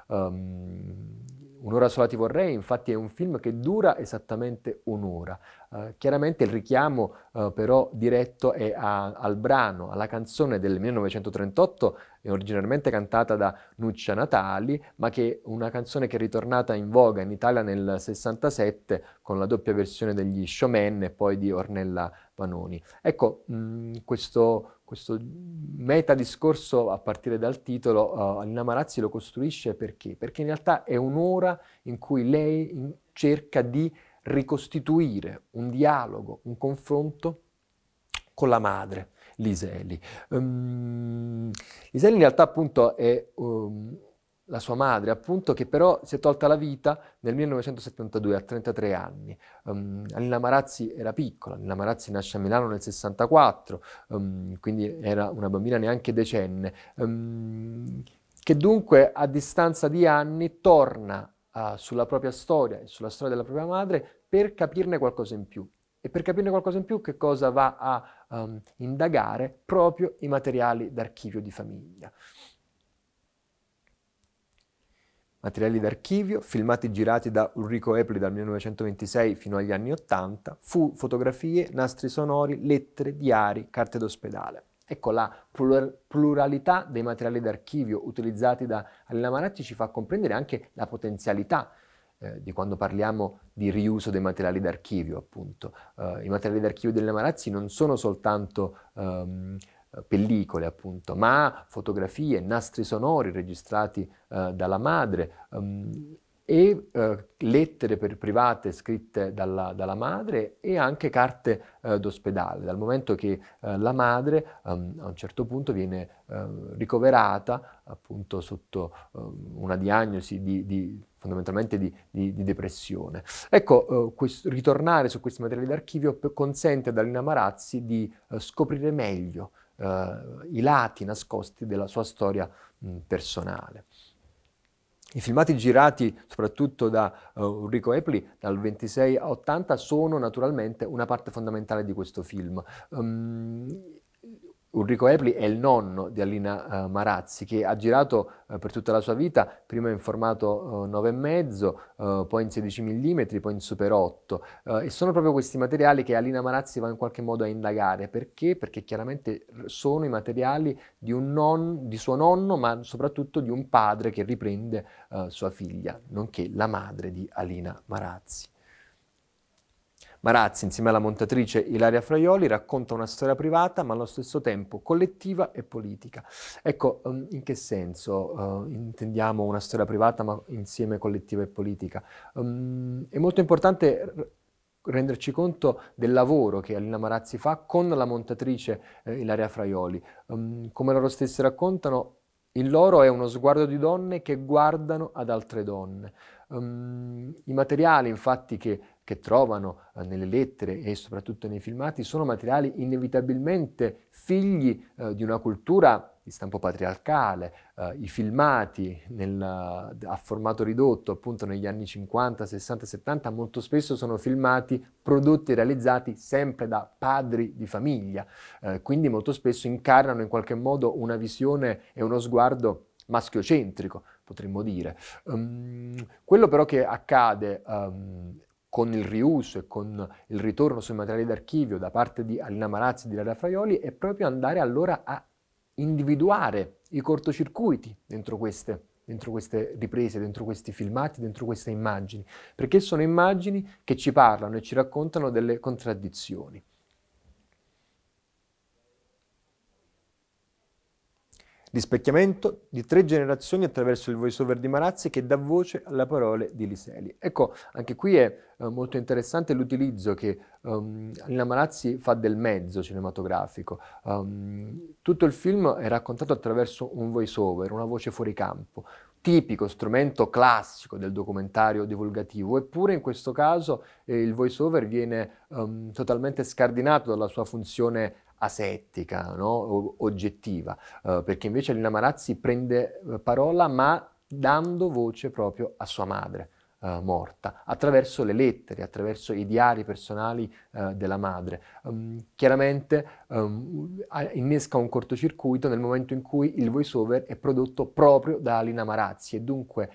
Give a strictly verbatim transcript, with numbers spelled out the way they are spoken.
Um, Un'ora sola ti vorrei, infatti, è un film che dura esattamente un'ora. Uh, chiaramente il richiamo uh, però diretto è a, al brano, alla canzone del millenovecentotrentotto, originariamente cantata da Nuccia Natali, ma che è una canzone che è ritornata in voga in Italia nel sessantasette con la doppia versione degli Showman e poi di Ornella Vanoni. Ecco, mh, questo, questo metadiscorso a partire dal titolo, uh, Alina Marazzi lo costruisce perché? Perché in realtà è un'ora in cui lei in- cerca di ricostituire un dialogo, un confronto con la madre, Liseli. Um, Liseli in realtà appunto è um, la sua madre, appunto, che però si è tolta la vita nel millenovecentosettantadue a trentatré anni. Um, Alina Marazzi era piccola, Alina Marazzi nasce a Milano nel sessantaquattro, um, quindi era una bambina neanche decenne, um, che dunque a distanza di anni torna uh, sulla propria storia e sulla storia della propria madre per capirne qualcosa in più. E per capirne qualcosa in più, che cosa va a um, indagare? Proprio i materiali d'archivio di famiglia. Materiali d'archivio, filmati girati da Ulrico Epli dal millenovecentoventisei fino agli anni ottanta, fu fotografie, nastri sonori, lettere, diari, carte d'ospedale. Ecco, la pluralità dei materiali d'archivio utilizzati da Alina Marazzi ci fa comprendere anche la potenzialità eh, di quando parliamo di riuso dei materiali d'archivio, appunto. Uh, I materiali d'archivio di Alina Marazzi non sono soltanto um, pellicole, appunto, ma fotografie, nastri sonori registrati uh, dalla madre um, e uh, lettere per private scritte dalla, dalla madre e anche carte uh, d'ospedale, dal momento che uh, la madre um, a un certo punto viene uh, ricoverata appunto sotto um, una diagnosi di, di fondamentalmente di, di, di depressione. Ecco, uh, questo, ritornare su questi materiali d'archivio p- consente ad Alina Marazzi di uh, scoprire meglio uh, i lati nascosti della sua storia mh, personale. I filmati girati soprattutto da uh, Ulrico Epli dal ventisei a ottanta sono naturalmente una parte fondamentale di questo film. Um, Ulrico Epli è il nonno di Alina uh, Marazzi, che ha girato uh, per tutta la sua vita, prima in formato uh, nove virgola cinque, uh, poi in sedici millimetri, poi in Super otto. Uh, e sono proprio questi materiali che Alina Marazzi va in qualche modo a indagare. Perché? Perché chiaramente sono i materiali di, un non, di suo nonno, ma soprattutto di un padre che riprende uh, sua figlia, nonché la madre di Alina Marazzi. Marazzi, insieme alla montatrice Ilaria Fraioli, racconta una storia privata, ma allo stesso tempo collettiva e politica. Ecco, um, in che senso uh, intendiamo una storia privata, ma insieme collettiva e politica? Um, è molto importante r- renderci conto del lavoro che Alina Marazzi fa con la montatrice eh, Ilaria Fraioli. Um, come loro stessi raccontano, il loro è uno sguardo di donne che guardano ad altre donne. Um, I materiali, infatti, che che trovano eh, nelle lettere e soprattutto nei filmati sono materiali inevitabilmente figli eh, di una cultura di stampo patriarcale. Eh, I filmati nel, a formato ridotto, appunto negli anni cinquanta, sessanta, settanta, molto spesso sono filmati, prodotti e realizzati sempre da padri di famiglia, eh, quindi molto spesso incarnano in qualche modo una visione e uno sguardo maschiocentrico, potremmo dire. Um, quello però che accade um, con il riuso e con il ritorno sui materiali d'archivio da parte di Alina Marazzi e di Ilaria Fraioli è proprio andare allora a individuare i cortocircuiti dentro queste, dentro queste riprese, dentro questi filmati, dentro queste immagini, perché sono immagini che ci parlano e ci raccontano delle contraddizioni. Rispecchiamento di tre generazioni attraverso il voiceover di Marazzi che dà voce alle parole di Liseli. Ecco, anche qui è eh, molto interessante l'utilizzo che um, Alina Marazzi fa del mezzo cinematografico. Um, tutto il film è raccontato attraverso un voiceover, una voce fuori campo, tipico strumento classico del documentario divulgativo, eppure in questo caso eh, il voiceover viene um, totalmente scardinato dalla sua funzione asettica, no? O- oggettiva, uh, perché invece Alina Marazzi prende uh, parola ma dando voce proprio a sua madre uh, morta, attraverso le lettere, attraverso i diari personali uh, della madre. Um, chiaramente um, innesca un cortocircuito nel momento in cui il voiceover è prodotto proprio da Alina Marazzi e dunque